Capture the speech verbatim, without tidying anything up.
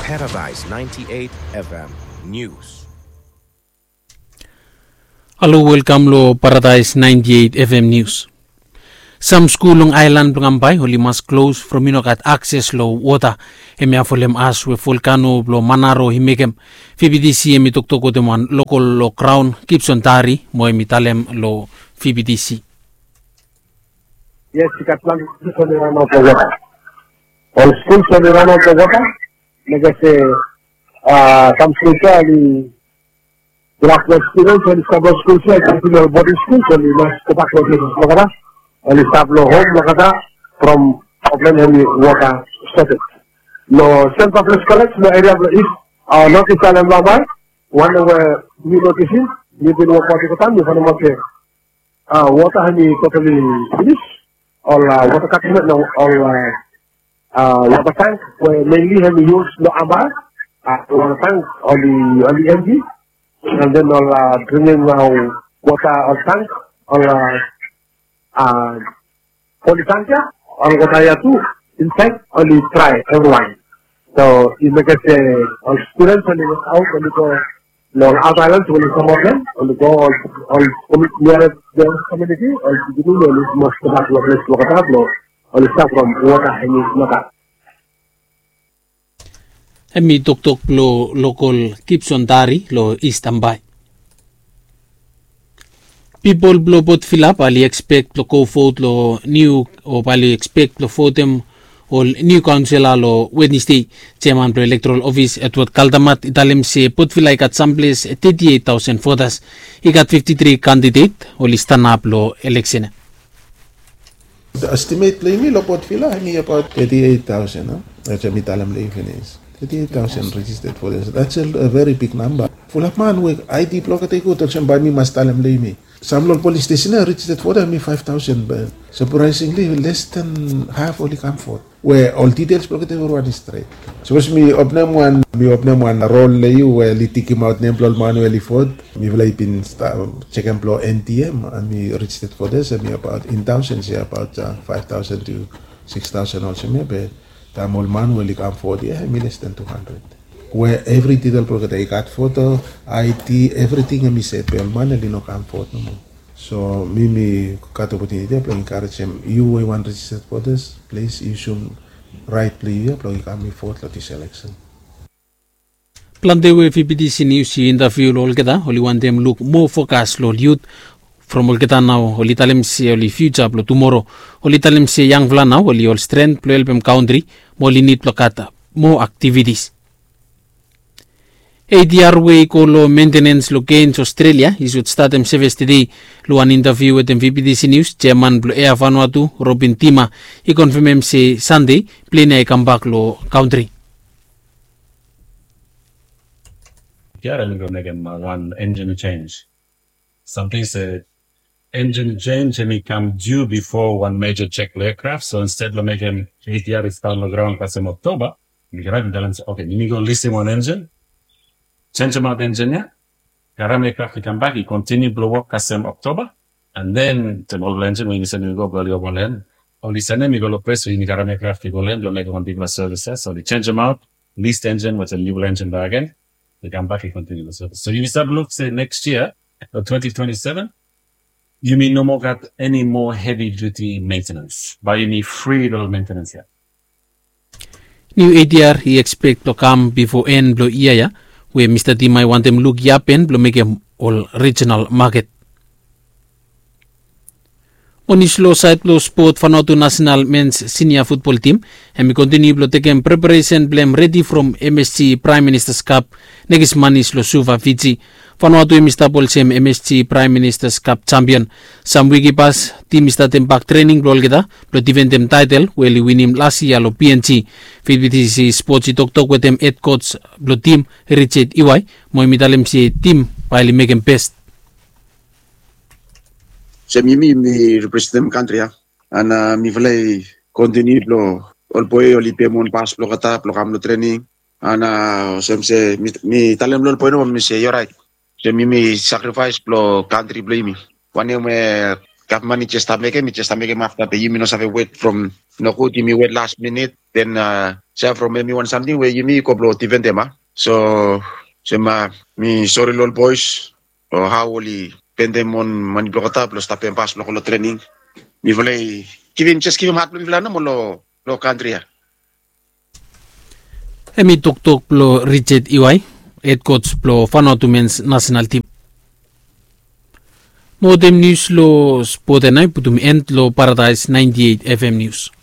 Paradise ninety-eight F M News. Hello, welcome lo Paradise ninety-eight F M News. Some school on island Blangambay holi must close from inokat access lo water. Hemia folem as we volcano lo manaro himegem. F B D C emi toktoko teman local lo crown Gibson Tari mo emi talem lo F B D C. Yes, Katlan Solerano Pogota. All schools Solerano Pogota. Nagase uh some schools ali graduate students and sabo schools like continual boarding schools and mas kapak lo Pogota. And establo home Pogota from problem and water started. No Central Place College, no area of east uh north east Island Lamar. One of the new notices, new been work Pogota, you find out uh water honey totally finished. All uh, water catchment no all uh, uh, water tank where mainly have use no amar uh, water tank on the on the M G and then all uh, drinking now water or tank or uh, uh, poly tank ya or water ya too inside only try everyone. So you make it uh, all students only out only go no out islands only some of them only go all all near the community or the only most about what is what hablo all stuff from water and is not. Emi tok-tok lo local Gibson Tari lo East Ambay. People blo bot fill up ali expect lo go vote lo new o ali expect lo vote them or new councillor lo Wednesday chairman pro electoral office Edward Kaldamat italem se put fill like at some place thirty-eight thousand voters. He got fifty-three candidate o listan up lo election. The estimate play me lo pot fill me about thirty-eight thousand. No? That's a mitalam leven is. thirty-eight thousand registered for this. That's a, a very big number. Full of man with I D block at equal to by me must tell them lay me. Some local police station registered for me five thousand, but surprisingly less than half only come for. Where all details block at everyone is straight. Suppose me open one, me open one roll lay you where litiki out name plot manually for me will been check and blow N T M and me registered for this and me about in thousands yeah about uh, five thousand to six thousand also maybe. Tamol manually come for yeah, me less than two hundred. Where every detail project I got photo, I T, everything I said, but manually no come for no more. So me me got opportunity to encourage them. You want registered for this, please you should right please you apply come me for this election. Plante we F B D C news interview lo olketa oli one them look more focus lo youth from olketa now oli talem se oli future lo tomorrow oli talem se young vla now oli all strength plo helpem country moli need lo kata more activities. A D R way ko lo maintenance lo gains Australia is would start them service today lo an interview with M V B D C news chairman blo Air Vanuatu Robin Tima he confirm se Sunday plane ay come back lo country. Yeah, I'm going to make him uh, one engine change. Something said engine change and it come due before one major check aircraft. So instead of making A T R is down the ground in October, we can write balance. Okay, you need to go listen one engine, change them out engine, yeah. Garam aircraft will come back, you continue blow up custom October, and then the model engine when you send you go blow up one end. Or you send them, you go to press, so you need Garam aircraft, you go in, you'll make one big services. So they change them out, leased engine with a new engine back again. They come back and continue the service. So you start look say next year, or twenty twenty-seven, you may no more got any more heavy duty maintenance, but you need free little maintenance here. New A D R he expect to come before end blow iya where Mister Timai want them look yapen blow make him all regional market. Onislo side blow sport Vanuatu national men's senior football team and we continue blow taking preparation blame ready from M S C Prime Minister's Cup next manis lo Suva Fiji. Vanuatu Mister Bolsem M S C Prime Minister's Cup champion. Some wiki pass team Mister Tempak training blow kita blow defend them title where we win him last year lo P N G. F B D C sports talk talk with them head coach blow team Richard Iwai mo imitalem si team pali make him best. So me me represent country ya, and uh, me vlei continue lo all boy oli pe mon pass lo kata lo kam lo training, and uh, so me me talem lo boy no me say you're right. So me me sacrifice lo country blame me. One me Kap mani chesta meke, mi chesta meke after the Yumi no have wait from no good Yumi wait last minute, then uh say from me one something where Yumi koplo tiven tema. So sema mi sorry lol boys or how will he pendem on mani blokata plus tapen pas blokolo training. Mi volei kivin just kivim hat mi vlana mo lo lo country. Emi tok tok plo Richard Iwai, head coach plo Vanuatu men's national team. Modem news lo sport enai putum end lo Paradise ninety-eight F M news.